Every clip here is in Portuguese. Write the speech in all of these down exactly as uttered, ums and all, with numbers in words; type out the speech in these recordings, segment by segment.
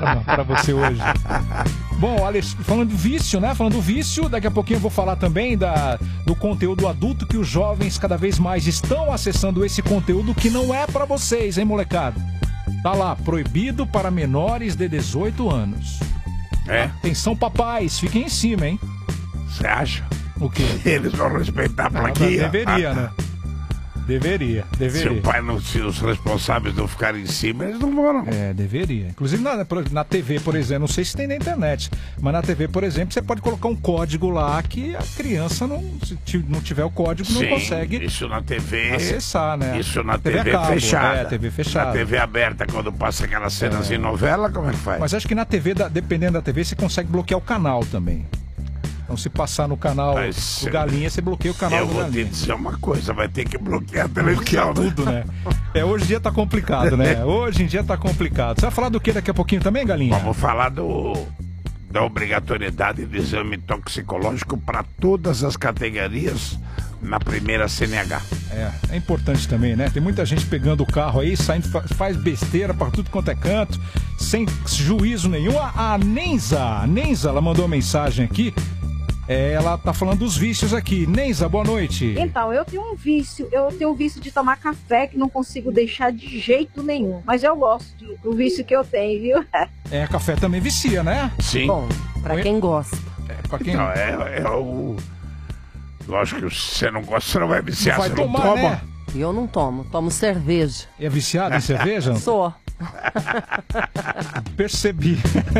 arma para você hoje. Bom, Alex, falando do vício, né? Falando do vício, daqui a pouquinho eu vou falar também da, do conteúdo adulto que os jovens cada vez mais estão acessando esse conteúdo que não é para vocês, hein, molecada? Tá lá, proibido para menores de dezoito anos. É? Atenção, papais, fiquem em cima, hein? Você acha? O quê? Eles vão respeitar a plaquinha? Deveria, né? Deveria, deveria. Se o pai não, se os responsáveis não ficarem em cima, eles não vão, não. É, deveria. Inclusive na, na T V, por exemplo, não sei se tem na internet, mas na T V, por exemplo, você pode colocar um código lá que a criança não, se não tiver o código, não Sim, consegue isso na T V acessar, né? Isso na T V T V, cabo, fechada. É, T V fechada. Na T V aberta, quando passa aquelas cenas é. em novela, como é que faz? Mas acho que na T V, dependendo da T V, você consegue bloquear o canal também. Então, se passar no canal Mas, do Galinha, você bloqueia o canal do Galinha. Eu vou te dizer uma coisa, vai ter que bloquear a televisão. Bloquear tudo, né? É, hoje em dia tá complicado, né? Hoje em dia tá complicado. Você vai falar do que daqui a pouquinho também, Galinha? Vamos falar do, da obrigatoriedade do exame toxicológico para todas as categorias na primeira C N H. É, é importante também, né? Tem muita gente pegando o carro aí, saindo, faz besteira para tudo quanto é canto, sem juízo nenhum. A, a Nenza, a Nenza, ela mandou uma mensagem aqui. É, ela tá falando dos vícios aqui. Nenza, boa noite. Então, eu tenho um vício, eu tenho um vício de tomar café que não consigo deixar de jeito nenhum. Mas eu gosto de, do vício que eu tenho, viu? É, café também vicia, né? Sim. Bom, pra quem gosta. É, pra quem... Não, é, é o... Lógico que se você não gosta, você não vai viciar, não vai você tomar, não toma. Né? Eu não tomo, tomo cerveja. É viciado em cerveja? Sou. Percebi.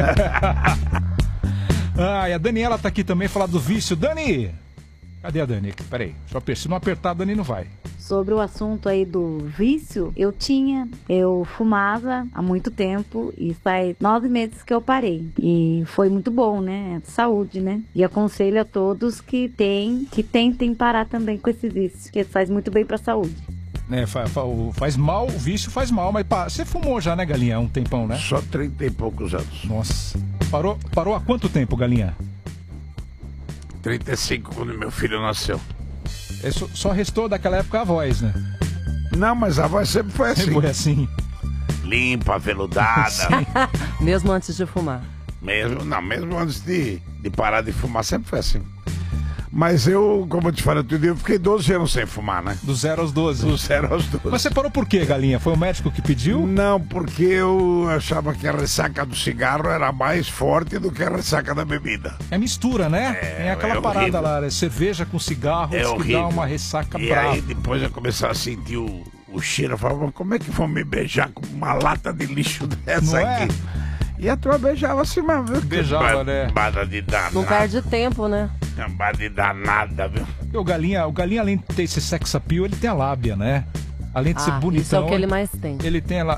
Ah, e a Daniela tá aqui também, falar do vício. Dani! Cadê a Dani? Peraí, só se não apertar, a Dani não vai. Sobre o assunto aí do vício, eu tinha, eu fumava há muito tempo e faz nove meses que eu parei. E foi muito bom, né? Saúde, né? E aconselho a todos que tem, que tentem parar também com esse vício, que faz muito bem pra saúde. É, faz, faz mal, o vício faz mal, mas pá, você fumou já, né, Galinha? Há um tempão, né? Só trinta e poucos anos. Nossa. Parou, parou há quanto tempo, Galinha? trinta e cinco, quando meu filho nasceu. É, só, só restou daquela época a voz, né? Não, mas a voz sempre foi assim. Sempre foi assim. Limpa, veludada. Mesmo antes de fumar. Mesmo, não, mesmo antes de, de parar de fumar, sempre foi assim. Mas eu, como eu te falei outro dia, eu fiquei doze anos sem fumar, né? Do zero aos doze. Do zero aos doze. Mas você parou por quê, Galinha? Foi o médico que pediu? Não, porque eu achava que a ressaca do cigarro era mais forte do que a ressaca da bebida. É mistura, né? É, Tem aquela é parada horrível. lá, é cerveja com cigarro, É diz que horrível. dá uma ressaca e brava. aí depois eu comecei a sentir o, o cheiro, eu falava, como é que vão me beijar com uma lata de lixo dessa Não aqui? É? E a tua beijava assim mesmo, viu? Beijava, né? Cambada de danada. Não perde tempo, né? Cambada de danada, viu? E o Galinha, o Galinha, além de ter esse sex appeal, ele tem a lábia, né? Além de Ah, ser bonitão. isso é o que ele mais tem. Ele tem ela.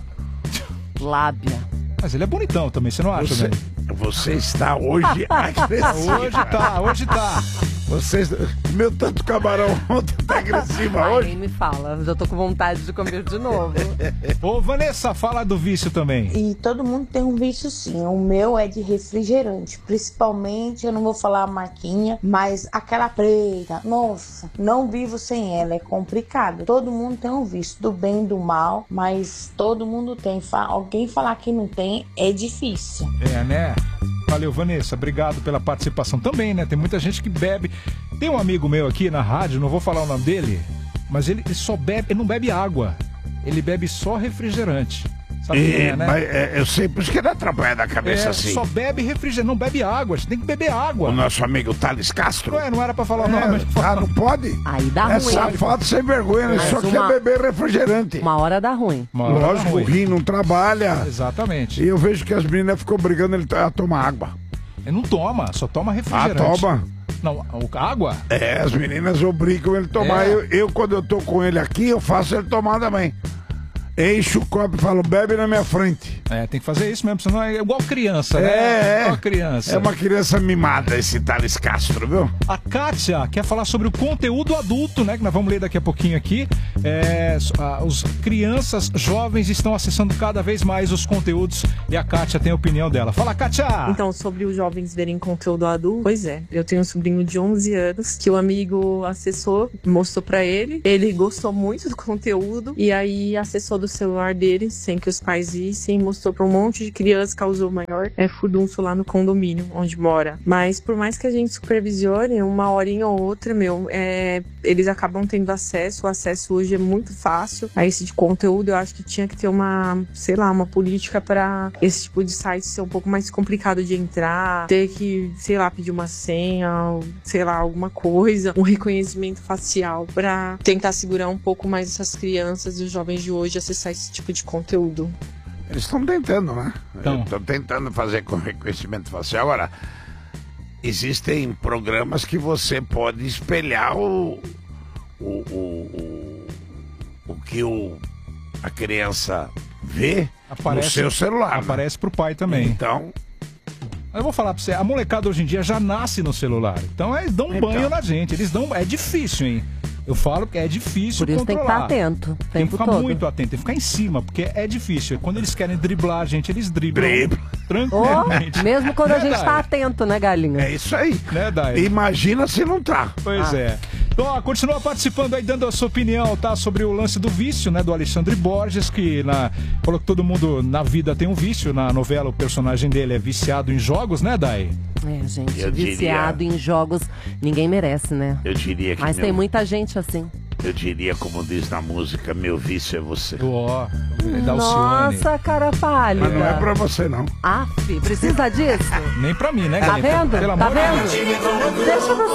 Lábia. Mas ele é bonitão também, você não acha, Você, né? você está hoje agressivo. Hoje tá, hoje tá. Você, meu tanto camarão ontem tá agressiva Ai, hoje. nem me fala, já tô com vontade de comer de novo. Ô, Vanessa, fala do vício também. E todo mundo tem um vício sim. O meu é de refrigerante. Principalmente, eu não vou falar a marquinha, mas aquela preta. Nossa, não vivo sem ela. É complicado. Todo mundo tem um vício, do bem e do mal, mas todo mundo tem. Alguém falar que não tem é difícil. É, né? Valeu, Vanessa. Obrigado pela participação também, né? Tem muita gente que bebe. Tem um amigo meu aqui na rádio, não vou falar o nome dele, mas ele, ele só bebe, ele não bebe água. Ele bebe só refrigerante. Sabe E, quem é, né? mas, é, eu sei, por isso que ele atrapalha da cabeça É, assim. só bebe refrigerante, não bebe água. Você tem que beber água. O nosso amigo Thales Castro. Não, é, não era pra falar o É, nome. ah, não pode? Aí dá É ruim. safado sem vergonha, ele Mas só uma- quer beber refrigerante. Uma hora dá ruim. Uma hora Lógico, ruim. o rim não trabalha. Exatamente. E eu vejo que as meninas ficam brigando ele a tomar água. Ele não toma, só toma Ah, refrigerante. toma? Não, o- água? É, as meninas obrigam ele a tomar. É. Eu, eu, quando eu tô com ele aqui, eu faço ele tomar também. Encho o copo e falo, bebe na minha frente. É, tem que fazer isso mesmo, senão é igual criança, né? É, é. Igual criança. É uma criança mimada esse Thales Castro, viu? A Kátia quer falar sobre o conteúdo adulto, né? Que nós vamos ler daqui a pouquinho aqui. É, a- os crianças jovens estão acessando cada vez mais os conteúdos e a Kátia tem a opinião dela. Fala, Kátia! Então, sobre os jovens verem conteúdo adulto, pois é, eu tenho um sobrinho de onze anos que o amigo acessou, mostrou pra ele, ele gostou muito do conteúdo e aí acessou do do celular dele, sem que os pais vissem, mostrou pra um monte de crianças, causou maior é, furdunço lá no condomínio onde mora. Mas por mais que a gente supervisione, uma horinha ou outra, meu, é, eles acabam tendo acesso. O acesso hoje é muito fácil a esse de conteúdo. Eu acho que tinha que ter uma, sei lá, uma política para esse tipo de site ser um pouco mais complicado de entrar, ter que, sei lá, pedir uma senha, sei lá, alguma coisa, um reconhecimento facial para tentar segurar um pouco mais essas crianças e os jovens de hoje a acessar esse tipo de conteúdo. Eles estão tentando, né? Então. Estão tentando fazer com reconhecimento facial. Agora, existem programas que você pode espelhar o, o, o, o, o que o, a criança vê Aparece, no seu celular. Aparece né? pro pai também. Então, eu vou falar pra você, a molecada hoje em dia já nasce no celular. Então eles dão um Então. banho na gente. Eles dão. É difícil, hein? Eu falo que é difícil Por isso tem que estar controlar. atento o Tem que tempo ficar todo. muito atento, tem que ficar em cima, porque é difícil. Quando eles querem driblar a gente, eles driblam Dribla. tranquilamente. Oh, mesmo quando a Né, gente Dai? tá atento, né, galinha? é isso aí. Né, Dai? Imagina se não tá. Pois Ah. é. Então, ó, continua participando aí, dando a sua opinião, tá? Sobre o lance do vício, né? Do Alexandre Borges, que na, falou que todo mundo na vida tem um vício. Na novela, o personagem dele é viciado em jogos, né, Dai? É, gente, Eu diria- viciado em jogos, ninguém merece, né? Eu diria que Mas meu, tem muita gente assim. eu diria, como diz na música, meu vício é você. Ó, da Alcione. Nossa, cara pálida. Mas não é pra você, não. Aff, precisa disso? Nem pra mim, né, Tá Galinha? vendo? Pelo Tá amor de vendo? Deus. Deixa no